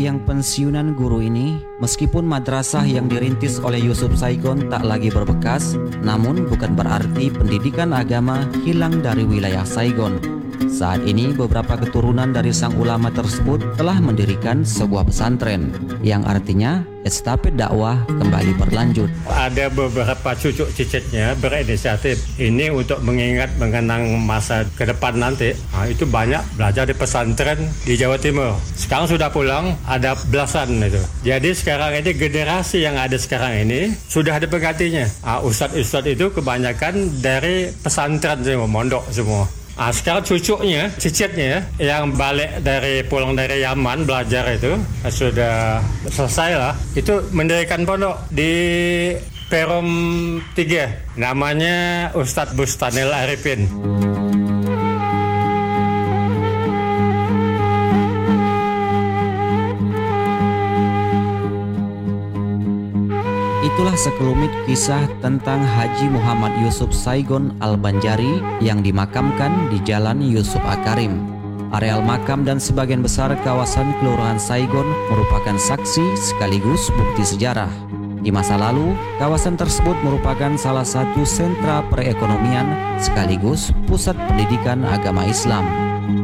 Yang pensiunan guru ini, meskipun madrasah yang dirintis oleh Yusuf Saigon tak lagi berbekas, namun bukan berarti pendidikan agama hilang dari wilayah Saigon. Saat ini beberapa keturunan dari sang ulama tersebut telah mendirikan sebuah pesantren, yang artinya estafet dakwah kembali berlanjut. Ada beberapa cucu cicitnya berinisiatif ini untuk mengenang masa ke depan nanti. Itu banyak belajar di pesantren di Jawa Timur. Sekarang sudah pulang ada belasan itu. Jadi sekarang ini generasi yang ada sekarang ini sudah ada penggantinya. Ustadz-ustadz itu kebanyakan dari pesantren semua, mondok semua. Sekarang cucunya, cicitnya yang pulang dari Yaman belajar itu sudah selesai lah. Itu mendirikan pondok di Perum 3. Namanya Ustadz Bustanil Arifin. Itulah sekelumit kisah tentang Haji Muhammad Yusuf Saigon Al-Banjari yang dimakamkan di Jalan Yusuf Akarim. Areal makam dan sebagian besar kawasan Kelurahan Saigon merupakan saksi sekaligus bukti sejarah. Di masa lalu, kawasan tersebut merupakan salah satu sentra perekonomian sekaligus pusat pendidikan agama Islam.